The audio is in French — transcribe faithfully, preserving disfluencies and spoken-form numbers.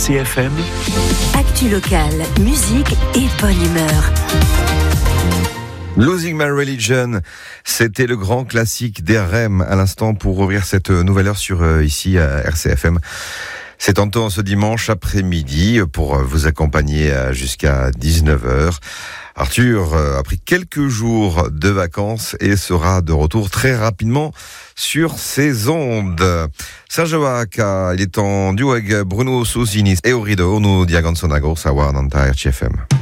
C F M. Actu locale, musique et bonne humeur. Losing My Religion, c'était le grand classique d'R E M à l'instant pour ouvrir cette nouvelle heure sur euh, ici à R C F M. C'est tantôt ce dimanche après-midi pour vous accompagner jusqu'à dix-neuf heures. Arthur a pris quelques jours de vacances et sera de retour très rapidement sur ses ondes. Sergio Vacca, il est en duo avec Bruno Sousinis et Orido, nous diagonsonago, savoir dans R C F M.